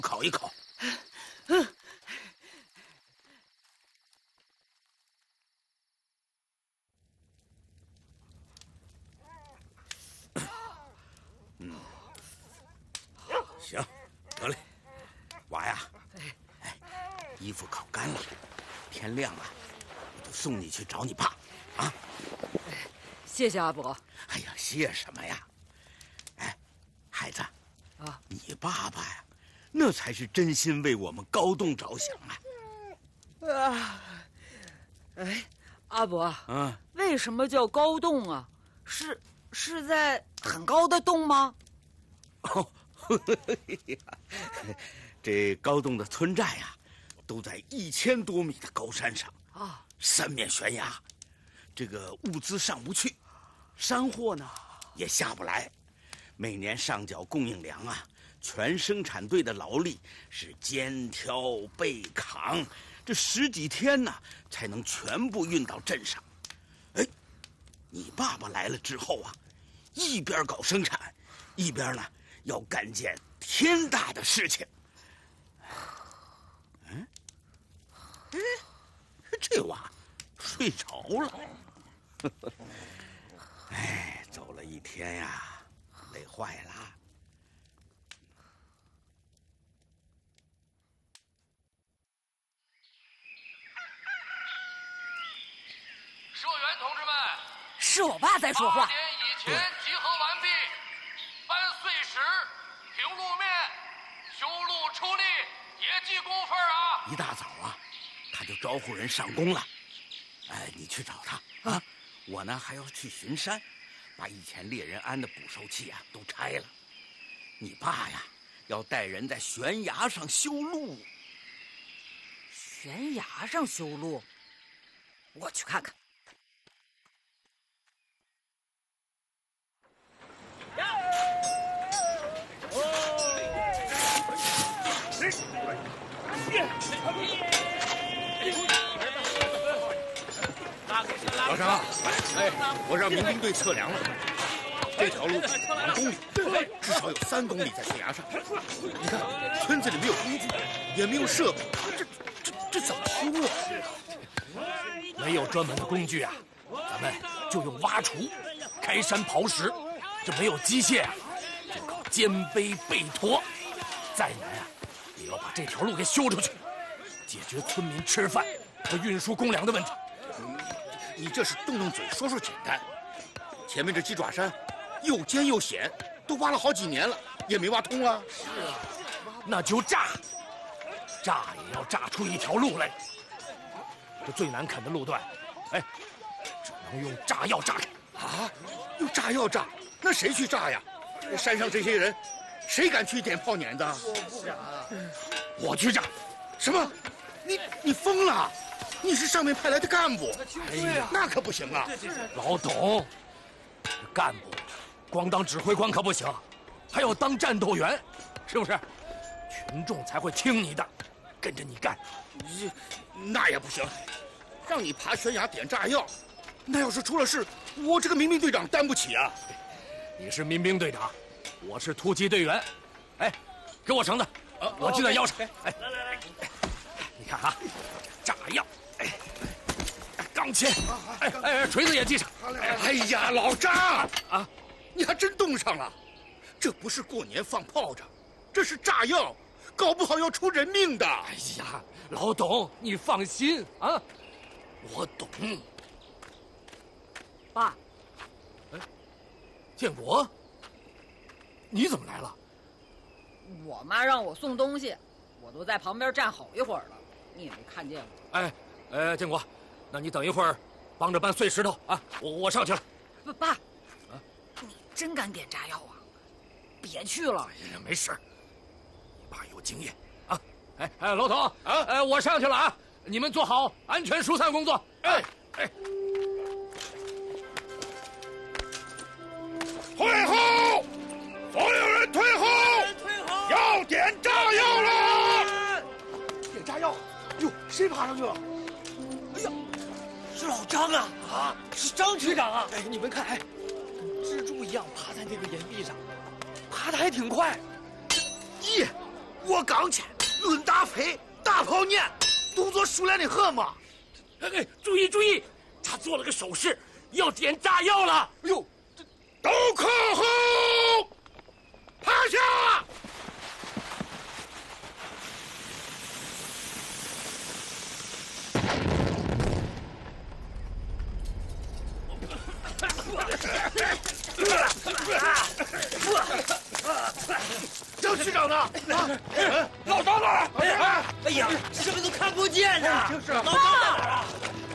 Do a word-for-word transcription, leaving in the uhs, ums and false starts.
烤一烤。 嗯。 嗯，行，得嘞，娃呀，哎，衣服烤干了，天亮了，我就送你去找你爸，啊。 谢谢阿伯。 哎呀，谢什么呀？哎，孩子，啊，你爸爸呀，那才是真心为我们高栋着想啊！ 啊，哎，阿伯， 嗯， 为什么叫高栋啊？是是在很高的洞吗？ 哦，这高栋的村寨呀，都在一千多米的高山上啊，三面悬崖，这个物资上不去。山货呢也下不来，每年上缴供应粮啊，全生产队的劳力是肩挑背扛，这十几天呢才能全部运到镇上。哎，你爸爸来了之后啊，一边搞生产，一边呢要干件天大的事情。嗯，哎，这娃睡着了。哎，走了一天呀，累坏了。 社员同志们， 是我爸在说话。 八点以前集合完毕，搬碎石、平路面、修路出力，也记工分啊！ 一大早啊，他就招呼人上工了。哎，你去找他啊。啊我呢还要去巡山，把以前猎人安的捕兽器啊都拆了。你爸呀，要带人在悬崖上修路。 悬崖上修路？我去看看。 老张，哎，我让民兵队测量了，这条路两公里，至少有三公里在悬崖上。你看，村子里没有工具，也没有设备，这这这怎么修啊？ 没有专门的工具啊，咱们就用挖锄、开山刨石。这没有机械啊，就靠肩背背驮。再难啊，也要把这条路给修出去，解决村民吃饭和运输公粮的问题。 你这是动动嘴说说简单，前面这鸡爪山又尖又险，都挖了好几年了，也没挖通啊。 是啊，那就炸，炸也要炸出一条路来。这最难啃的路段，哎，只能用炸药炸开。 啊，用炸药炸？那谁去炸呀？山上这些人，谁敢去点炮碾子？ 我不敢，我去炸。 什么？你你疯了？你是上面派来的干部， 哎呀， 那可不行啊！ 老董，干部光当指挥官可不行，还要当战斗员，是不是？群众才会听你的，跟着你干。 你那也不行，让你爬悬崖点炸药，那要是出了事，我这个民兵队长担不起啊！ 你是民兵队长，我是突击队员。哎，给我绳子，啊、我系在腰上。哎，来来来，你看啊，炸药。哎，钢钎，哎哎，锤子也系上。 哎呀，老张啊，你还真冻上了。这不是过年放炮仗，这是炸药，搞不好要出人命的。 哎呀，老董，你放心啊，我懂。 爸， 哎，建国，你怎么来了？ 我妈让我送东西，我都在旁边站好一会儿了，你也没看见我。 哎。呃，建国，那你等一会儿，帮着搬碎石头啊！我我上去了。 不，爸，啊，你真敢点炸药啊？别去了。 哎呀，没事，你爸有经验啊！哎哎，老董啊，哎，我上去了啊！你们做好安全疏散工作。哎哎， 退后！所有人退后！ 退后！ 要点炸药了！ 点炸药！哟，谁爬上去了？哎呀，是老张啊！啊，是张局长啊！哎，你们看，哎，跟蜘蛛一样爬在那个岩壁上，爬得还挺快。 耶， 我刚才抡大飞，大炮撵，动作熟练的很嘛。 哎，注意注意，他做了个手势，要点炸药了。 哎呦， 都靠后，趴下！张区长呢？啊， 老张呢？ 哎呀， 哎呀，什么都看不见呐！ 就是老张。